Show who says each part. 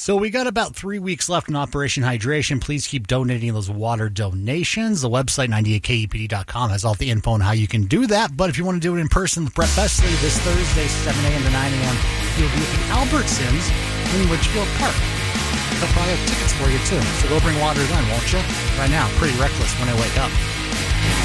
Speaker 1: So we got about 3 weeks left in Operation Hydration. Please keep donating those water donations. The website, 98kupd.com, has all the info on how you can do that. But if you want to do it in person with Brett Besley this Thursday, 7 a.m. to 9 a.m., you'll be at the Albertsons in Litchfield Park. They'll probably have tickets for you, too. So go bring water then, won't you? Right now, pretty reckless when I wake up.